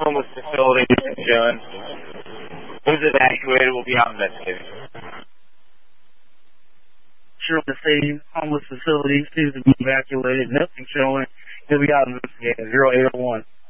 homeless facility is showing. Who's evacuated will be out investigating. Sure, the same homeless facility seems to be evacuated. Nothing showing. He'll be out investigating. 0801.